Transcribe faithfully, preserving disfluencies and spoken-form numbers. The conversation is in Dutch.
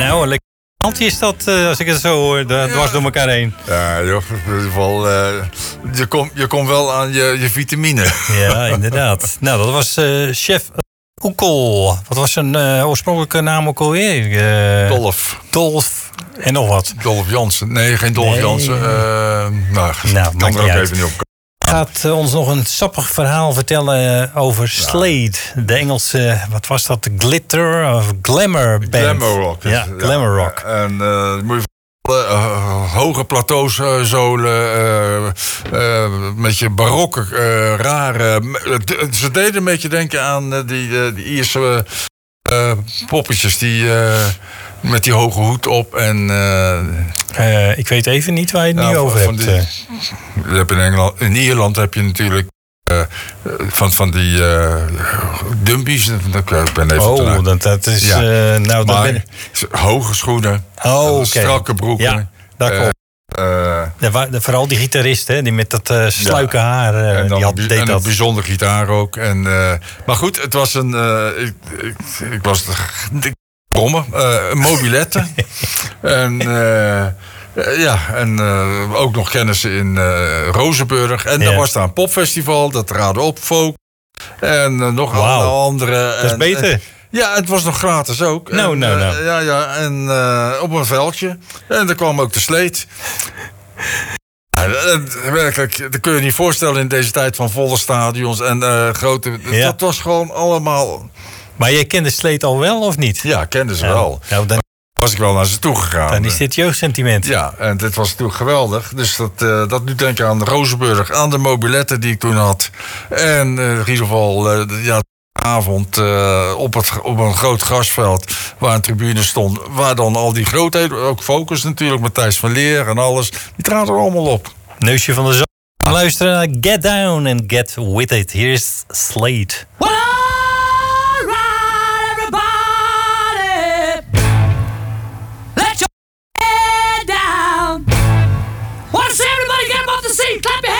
Nou, een lekker handje is dat, uh, als ik het zo hoor, uh, ja. dwars door elkaar heen. Ja, joh, in ieder geval, uh, je komt je kom wel aan je, je vitamine. Ja, inderdaad. Nou, dat was uh, chef Oekel. Wat was zijn uh, oorspronkelijke naam ook alweer? Uh, Dolf. Dolf en nog wat. Dolf Jansen. Nee, geen Dolf nee. Jansen. Uh, nou, nou kan er ook uit. even niet op. Gaat uh, ons nog een sappig verhaal vertellen uh, over Slade. Ja. De Engelse, wat was dat? Glitter of Glamour Band. Glamour Rock. Ja, ja. Glamour Rock. En uh, moet je Uh, hoge plateaus, uh, zolen, uh, uh, met je barokke, uh, rare... Uh, ze deden een beetje denken aan uh, die, uh, die Ierse uh, poppetjes die... Uh, met die hoge hoed op en... Uh, uh, ik weet even niet waar je het nou, nu over hebt. Die, je hebt in, Engeland, in Ierland heb je natuurlijk uh, van, van die uh, dumpies. Ik ben even oh, dat, dat is... Ja. Uh, nou, maar, ben... hoge schoenen, oh, okay. strakke broeken. Ja, dat klopt. Uh, ja, vooral die gitarist, hè, die met dat uh, sluike ja, haar. Uh, en dan die had, een, deed en dat. een bijzonder gitaar ook. En, uh, maar goed, het was een... Uh, ik, ik, ik was... Ik, brommen, uh, mobiletten. en... Uh, Uh, ja, en uh, ook nog kennissen in uh, Rozenburg. En ja. dan was daar een popfestival, dat raadde op, folk. En uh, nog wow. een andere. Dat is en, beter. En, ja, het was nog gratis ook. Nou, en, nou, nou. Uh, ja, ja, en uh, op een veldje. En daar kwam ook de sleet. Ja, werkelijk, dat kun je je niet voorstellen in deze tijd van volle stadions en uh, grote... Ja. Dat was gewoon allemaal... Maar jij kende Slade al wel, of niet? Ja, kende ze ja. wel. Nou, dan... was ik wel naar ze toe gegaan. Dan is dit jeugdsentiment. Ja, en dit was natuurlijk geweldig. Dus dat, uh, dat nu denk ik aan de Rozenburg, aan de mobiletten die ik toen had. En uh, in ieder geval, uh, ja, de avond uh, op, het, op een groot grasveld waar een tribune stond, waar dan al die grootheden, ook Focus natuurlijk, Matthijs van Leer en alles, die traden er allemaal op. Neusje van de zon. Luisteren naar Get Down and Get With It. Hier is Slade. Well, all right, everybody. Let your head down. Want to see everybody get up off the seat? Clap your hands.